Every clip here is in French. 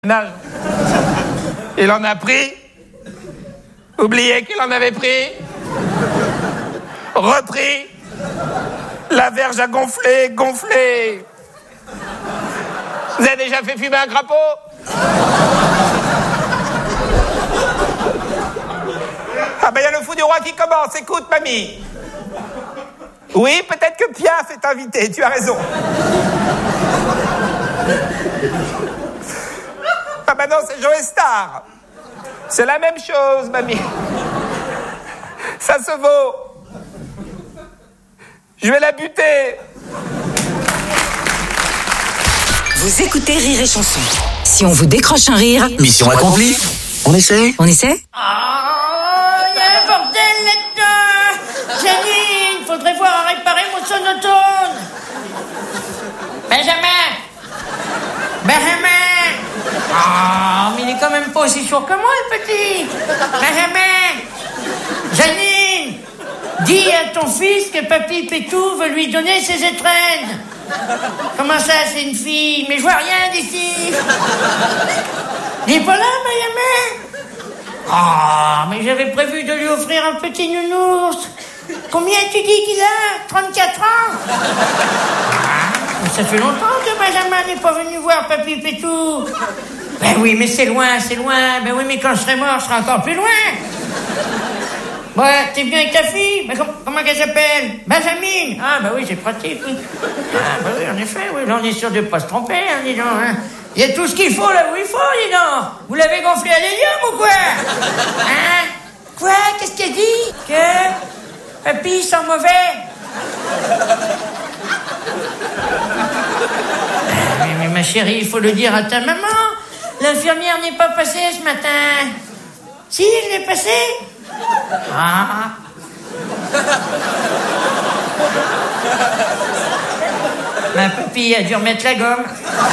Il en a pris, oublié qu'il en avait pris, repris, la verge a gonflé. Vous avez déjà fait fumer un crapaud? Ah ben il y a le fou du roi qui commence, écoute mamie. Oui, peut-être que Piaf est invité, tu as raison. Ah ben non, c'est Joe Star. C'est la même chose, mamie. Ça se vaut. Je vais la buter. Vous écoutez Rire et Chanson. Si on vous décroche un rire... Mission accomplie. On essaie? On essaie? Oh, il y a un bordel là-dedans. Janine, faudrait voir à réparer mon sonotone. Benjamin. Oh, mais il est quand même pas aussi sourd que moi, le petit. Benjamin. Janine, dis à ton fils que Papy Pétou veut lui donner ses étrennes. Comment ça, c'est une fille? Mais je vois rien d'ici. Il est pas là, Benjamin? Oh, mais j'avais prévu de lui offrir un petit nounours. Combien tu dis qu'il a? 34 ans? Ça fait longtemps que Benjamin n'est pas venu voir Papy Pétou. Ben oui, mais c'est loin. Ben oui, mais quand je serai mort, je serai encore plus loin. Ouais, t'es venu avec ta fille? Mais comment qu'elle s'appelle? Benjamin. Ah, bah oui, c'est pratique, oui. Ah, bah oui, en effet, oui. Là, on est sûr de pas se tromper, hein, dis donc, hein. Il y a tout ce qu'il faut là où il faut, dis donc. Vous l'avez gonflé à l'hélium ou quoi? Hein? Quoi? Qu'est-ce qu'elle dit? Que Papy sent mauvais? Mais ma chérie, il faut le dire à ta maman. L'infirmière n'est pas passée ce matin. Si, elle est passée? Ah. Ma papy a dû remettre la gomme.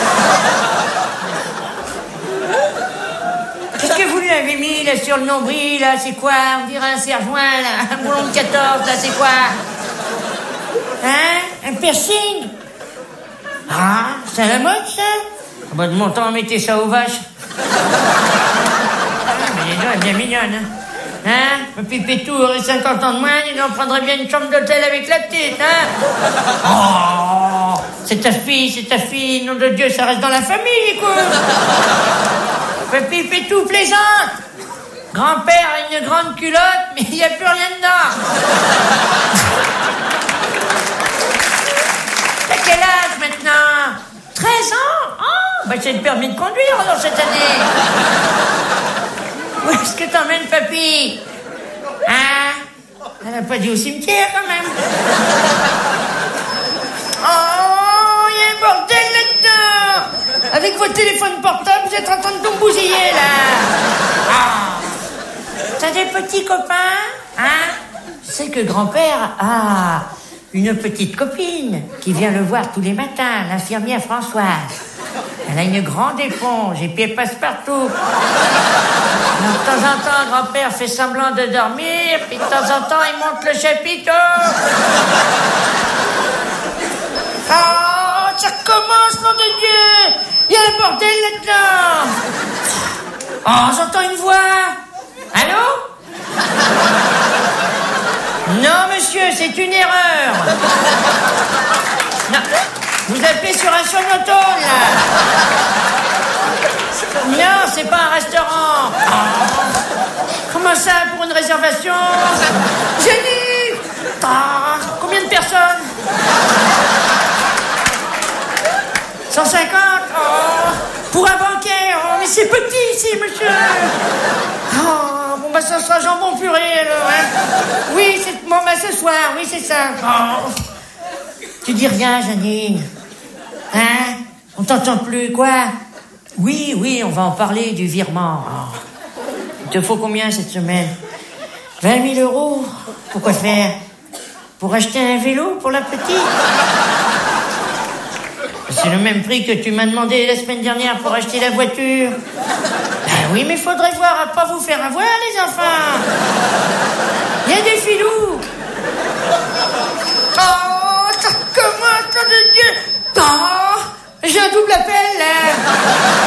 Qu'est-ce que vous lui avez mis là sur le nombril là? C'est quoi? On dirait un serre-joint là, un boulon de 14 là, c'est quoi? Hein? Un piercing? Ah, c'est à la mode ça? Bah de mon temps, mettez ça aux vaches. Ah, mais les gens, elle est bien mignonne, hein? Hein? Papy Pétou aurait 50 ans de moins, il en prendrait bien une chambre d'hôtel avec la petite, hein? Oh! C'est ta fille, nom de Dieu, ça reste dans la famille, quoi! Papy Pétou plaisante! Grand-père a une grande culotte, mais il n'y a plus rien dedans! T'as quel âge maintenant? 13 ans? Oh! Bah c'est le permis de conduire alors cette année! Où est-ce que t'emmènes, papy? Hein? Elle n'a pas dit au cimetière, quand même. Oh, il y a un bordel là-dedans. Avec votre téléphone portable, vous êtes en train de tout bousiller, là. Oh. T'as des petits copains? Hein? Je sais que grand-père a une petite copine qui vient le voir tous les matins, l'infirmière Françoise. Elle a une grande éponge et puis elle passe partout. Donc, de temps en temps, grand-père fait semblant de dormir, puis de temps en temps, il monte le chapiteau. Oh, ça recommence, nom de Dieu! Il y a un bordel là-dedans! Oh, j'entends une voix! Allô? Non, monsieur, c'est une erreur! Non, vous appelez sur un sonotone, là! Non, c'est pas un restaurant. Comment ça, pour une réservation? Jenny! Combien de personnes? 150? Oh, pour un banquet? Oh, mais c'est petit ici, monsieur. Oh, bon, bah ça sera jambon purée, alors, hein? Oui, c'est bon, bah ce soir, oui, c'est ça. Oh. Tu dis rien, Janine? Hein? On t'entend plus, quoi? Oui, on va en parler du virement. Oh. Il te faut combien cette semaine? 20 000 euros. Pourquoi faire? Pour acheter un vélo pour la petite? C'est le même prix que tu m'as demandé la semaine dernière pour acheter la voiture. Ben oui, mais faudrait voir à pas vous faire avoir, les enfants. Il y a des filous. Oh, ça commence, nom de Dieu. Oh, j'ai un double appel, là.